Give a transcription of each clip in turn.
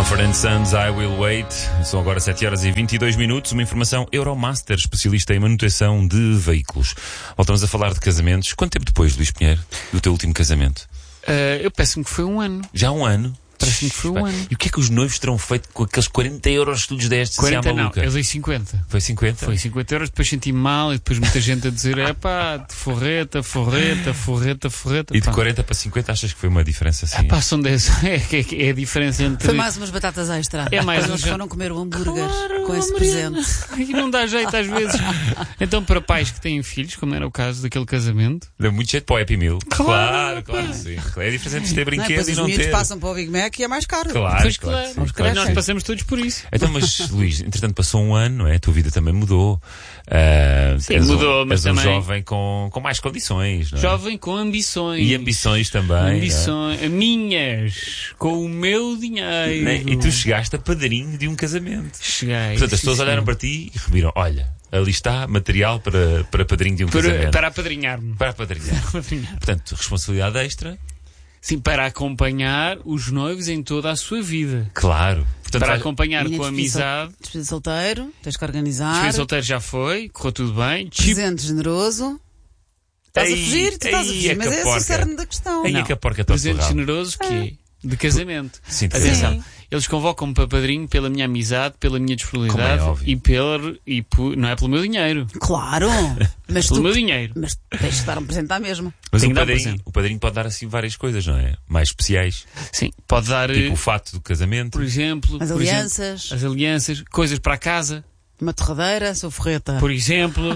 Mumford & Sons, I Will Wait. São agora 7h22. Uma informação: Euromaster, especialista em manutenção de veículos. Voltamos a falar de casamentos. Quanto tempo depois, Luís Pinheiro, do teu último casamento? Eu peço-me que foi um ano. Já há um ano? Parece-me que foi um ano. E o que é que os noivos terão feito com aqueles 40 euros que tu lhes deste? 40 não, eu dei 50. Foi 50? Foi 50 euros, depois senti-me mal e depois muita gente a dizer de forreta. E de 40 para 50 achas que foi uma diferença assim? São 10. É a diferença entre... Foi mais umas batatas extra. É mais eles foram comer um hambúrguer com esse Mariana. presente. E não dá jeito às vezes. Então, para pais que têm filhos, como era o caso daquele casamento... Deu muito jeito para o Happy Meal. Claro que sim. É a diferença entre ter Não, brinquedos e os não miúdos ter. passam para o Big Mac e é mais caro. Claro, Pois claro. nós passamos todos por isso. Então, mas Luís, entretanto passou um ano, não é? A tua vida também mudou. Sim, mudou, mas és também... um jovem com mais condições, não é? Jovem com ambições. E ambições também. Ambições. Minhas. Com o meu dinheiro. Não é? E tu chegaste a padrinho de um casamento. Cheguei. Portanto, as pessoas sim. olharam para ti e reviram: olha, ali está material para padrinho de um casamento. Para apadrinhar-me. Para apadrinhar. Portanto, responsabilidade extra. Sim, para acompanhar os noivos em toda a sua vida. Claro. Portanto, Para acompanhar com amizade. Despedida de solteiro, tens que organizar. Despedida de solteiro já foi, correu tudo bem. Presente generoso. Estás a fugir? Tu estás a fugir. Mas é esse o cerne da questão. Aí é que a porca está presente generoso quê? De casamento. Sim, de atenção, casamento. eles convocam-me para padrinho pela minha amizade, pela minha disponibilidade Como é óbvio. não é pelo meu dinheiro. Claro. Mas Pelo meu dinheiro. Mas tens de dar um presente à mesma. Mas Tem o que dar padrinho pode dar assim várias coisas, não é? Mais especiais. Sim, pode dar, Tipo o fato do casamento. por exemplo, As alianças. as alianças, coisas para a casa, Uma torradeira, sua forreta. por exemplo,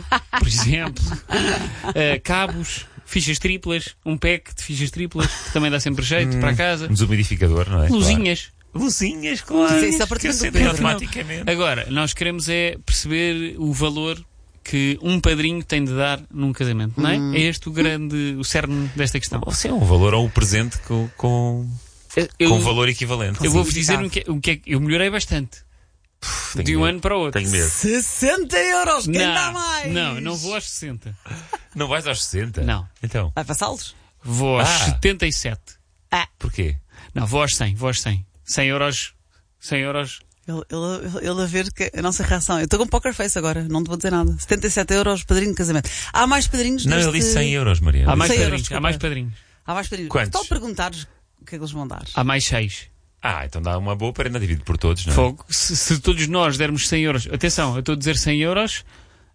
cabos, fichas triplas, um pack de fichas triplas, que também dá sempre jeito para a casa, Um desumidificador, não é? luzinhas. Luzinhas, claro. Sim, isso a partir Que do acendem Pedro. automaticamente. Agora, nós queremos é perceber o valor que um padrinho tem de dar num casamento, não é? É este o cerne desta questão. Sim, um valor ou um presente com valor equivalente. Eu vou-vos dizer o que é que eu melhorei bastante. Tenho De um medo. ano para o outro. Tenho medo. 60 euros, quem dá mais? Não vou aos 60. Não vais aos 60? Não. Então, Vai passá-los? Vou aos 77. porquê? Não, vou aos 100. 100 euros. 100 euros. Ele a ver que a nossa reação. Eu estou com poker face agora, não te vou dizer nada. 77 euros, padrinho de casamento. Há mais padrinhos Não, neste... ele disse 100 euros, Maria. Há mais 100 euros, padrinhos. desculpa. Há mais padrinhos. Há mais padrinhos. Quantos? Só perguntares o que é que eles vão dar. Há mais 6. Então dá uma boa prenda, divide por todos, não é? Fogo. Se todos nós dermos 100 euros. Atenção, eu estou a dizer 100 euros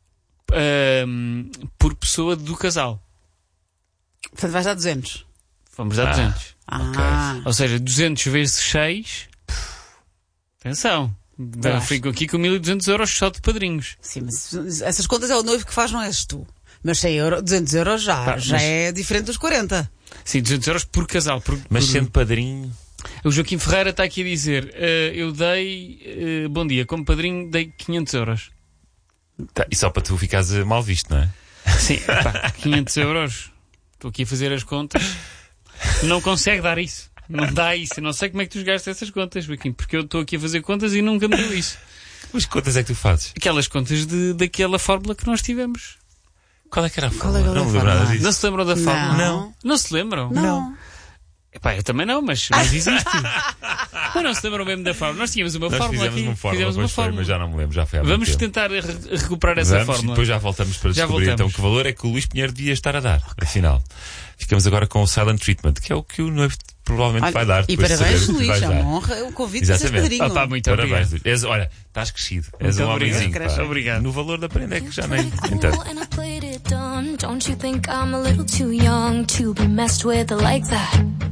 por pessoa do casal. Portanto, vais dar 200. Vamos dar 200. Ah, Ou seja, 200 vezes 6. Atenção. Fico aqui com 1200 euros só de padrinhos. sim, mas essas contas é o noivo que faz, não és tu. Mas 100 euros, 200 euros já é diferente dos 40. Sim, 200 euros por casal. Mas sendo padrinho... O Joaquim Ferreira está aqui a dizer: eu dei, bom dia, como padrinho dei 500 euros. E só para tu ficares mal visto, não é? Sim, 500 euros. Estou aqui a fazer as contas. Não consegue dar isso. Não dá isso. Eu não sei como é que tu jogaste essas contas, Joaquim, porque eu estou aqui a fazer contas e nunca me deu isso. Mas que contas é que tu fazes? Aquelas contas daquela fórmula que nós tivemos. Qual é que era a Qual é fórmula? que era a Não me lembro nada fórmula? disso. Não se lembram da fórmula? Não. Não se lembram? Não. Eu também não, mas existe. Mas não se lembram mesmo da fórmula. Nós tínhamos uma Nós fórmula fizemos aqui. uma fórmula, Fizemos uma pois foi, fórmula. mas já não me lembro, já foi há muito Vamos tempo. tentar recuperar essa Vamos, fórmula. E depois já voltamos para Já descobrir voltamos. então que valor é que o Luís Pinheiro devia estar a dar, afinal. Ficamos agora com o Silent Treatment, que é o que o noivo provavelmente vai dar. E depois de parabéns, saber o que Luís, vais é dar. uma honra, o convite para seres Exatamente. padrinho. Muito Parabéns, obrigado. Luís. Olha, estás crescido. És Muito um obrigado. homenzinho. pá. Obrigado. No valor da prenda é que já nem... Então. And I played it dumb. Don't you think I'm a little too young to be messed with like that?